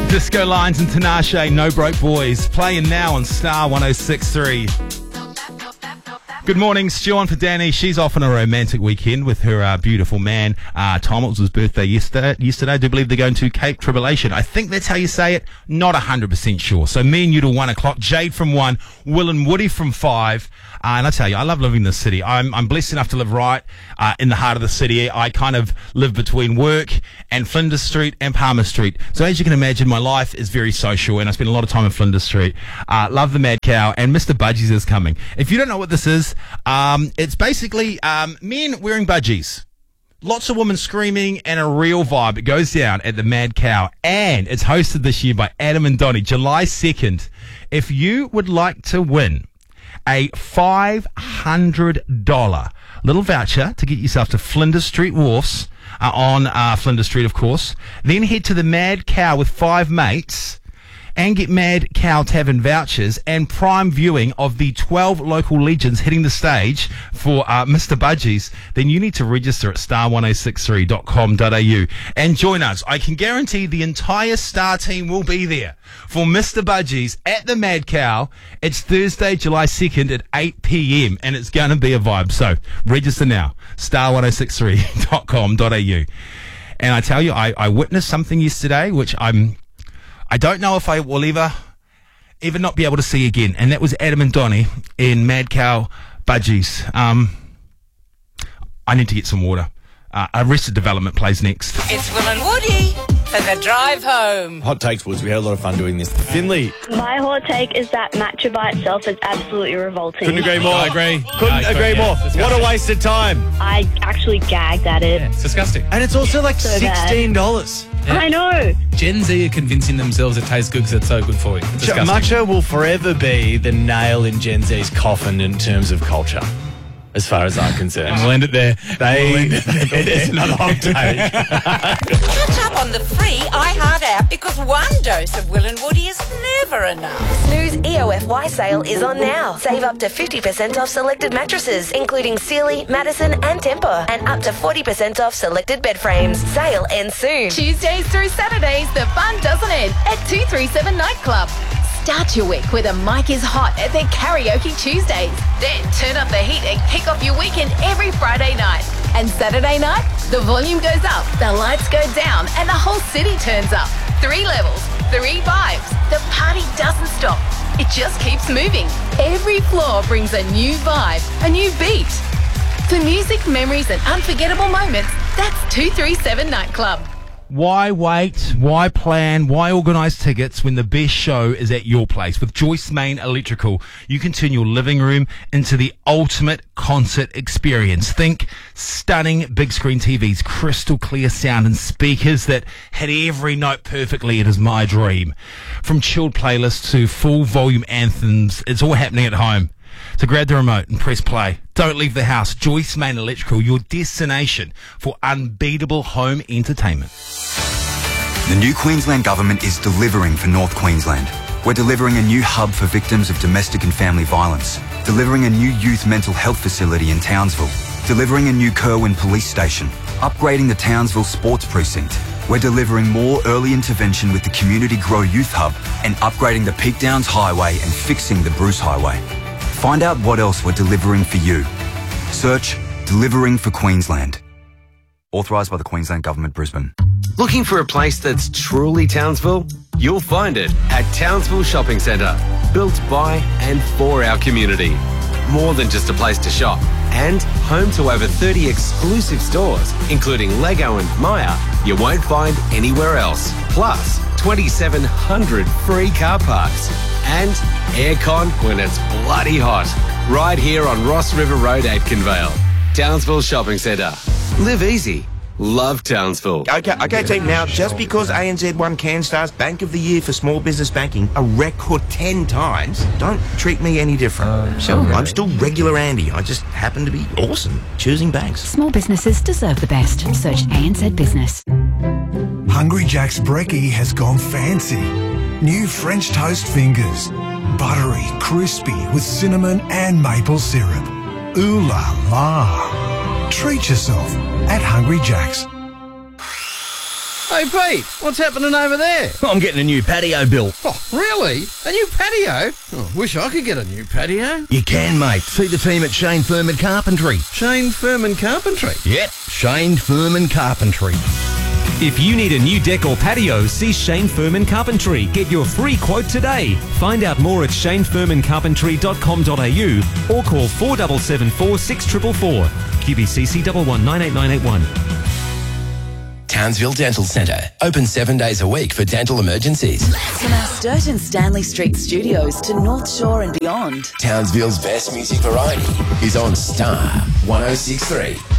Disco Lines and Tinashe, No Broke Boys, playing now on Star 106.3. Good morning, Stu on for Danny. She's off on a romantic weekend with her beautiful man. Tom, it was his birthday yesterday. I do believe they're going to Cape Tribulation. I think that's how you say it. Not 100% sure. So me and you till 1 o'clock. Jade from 1, Will and Woody from 5. And I tell you, I love living in the city. I'm blessed enough to live right in the heart of the city. I kind of live between work and Flinders Street and Palmer Street. So as you can imagine, my life is very social, and I spend a lot of time in Flinders Street. Love the Mad Cow, and Mr. Budgies is coming. If you don't know what this is, it's basically men wearing budgies. Lots of women screaming and a real vibe. It goes down at the Mad Cow, and it's hosted this year by Adam and Donnie, July 2nd. If you would like to win a $500 little voucher to get yourself to Flinders Street Wharfs, on Flinders Street, of course, then head to the Mad Cow with 5 mates and get Mad Cow Tavern vouchers and prime viewing of the 12 local legends hitting the stage for Mr. Budgies, then you need to register at star1063.com.au and join us. I can guarantee the entire Star team will be there for Mr. Budgies at the Mad Cow. It's Thursday, July 2nd at 8 p.m. and it's going to be a vibe. So register now, star1063.com.au. And I tell you, I witnessed something yesterday which I don't know if I will ever not be able to see again, and that was Adam and Donnie in Mad Cow Budgies. I need to get some water. Arrested Development plays next. It's Will and Woody for the drive home. Hot takes, Woods. We had a lot of fun doing this. Finley. My hot take is that matcha by itself is absolutely revolting. Couldn't agree more. I agree. Couldn't agree more. What a waste of time. I actually gagged at it. It's disgusting. And it's also like So bad. $16. Yeah. I know. Gen Z are convincing themselves it tastes good because it's so good for you. It's disgusting. Matcha will forever be the nail in Gen Z's coffin in terms of culture, as far as I'm concerned. And we'll end it there. It's another hot take. Catch up on the free iHeart app because one dose of Will and Woody is never enough. Snooze EOFY sale is on now. Save up to 50% off selected mattresses, including Sealy, Madison and Tempur, and up to 40% off selected bed frames. Sale ends soon. Tuesdays through Saturdays, the fun doesn't end at 237 Nightclub. Start your week with a Mike is Hot at their Karaoke Tuesdays. Then turn up the heat and kick off your weekend every Friday night. And Saturday night, the volume goes up, the lights go down, and the whole city turns up. 3 levels, 3 vibes. The party doesn't stop. It just keeps moving. Every floor brings a new vibe, a new beat. For music, memories, and unforgettable moments, that's 237 Nightclub. Why wait? Why plan? Why organise tickets when the best show is at your place? With Joyce Main Electrical, you can turn your living room into the ultimate concert experience. Think stunning big screen TVs, crystal clear sound, and speakers that hit every note perfectly. It is my dream. From chilled playlists to full volume anthems, it's all happening at home. So grab the remote and press play. Don't leave the house. Joyce Main Electrical, your destination for unbeatable home entertainment. The new Queensland Government is delivering for North Queensland. We're delivering a new hub for victims of domestic and family violence, delivering a new youth mental health facility in Townsville, delivering a new Kerwin police station, upgrading the Townsville sports precinct. We're delivering more early intervention with the Community Grow Youth Hub and upgrading the Peak Downs Highway and fixing the Bruce Highway. Find out what else we're delivering for you. Search Delivering for Queensland. Authorised by the Queensland Government, Brisbane. Looking for a place that's truly Townsville? You'll find it at Townsville Shopping Centre. Built by and for our community. More than just a place to shop. And home to over 30 exclusive stores, including Lego and Maya, you won't find anywhere else. Plus, 2,700 free car parks. And aircon when it's bloody hot. Right here on Ross River Road, Aitkenvale. Townsville Shopping Centre. Live easy. Love Townsville. Okay, team. Now, just because ANZ won CanStar's Bank of the Year for small business banking a record 10 times, don't treat me any different. Sure. I'm still regular Andy. I just happen to be awesome choosing banks. Small businesses deserve the best. Search ANZ Business. Hungry Jack's Brekkie has gone fancy. New French toast fingers. Buttery, crispy with cinnamon and maple syrup. Ooh la la. Treat yourself at Hungry Jack's. Hey, Pete, what's happening over there? I'm getting a new patio built. Oh, really? A new patio? Oh, wish I could get a new patio. You can, mate. See the team at Shane Furman Carpentry. Shane Furman Carpentry? Yep, Shane Furman Carpentry. If you need a new deck or patio, see Shane Furman Carpentry. Get your free quote today. Find out more at shanefurmancarpentry.com.au or call 4774 6444. QBCC 119881. Townsville Dental Centre. Open 7 days a week for dental emergencies. From our Sturt and Stanley Street studios to North Shore and beyond. Townsville's best music variety is on Star 106.3.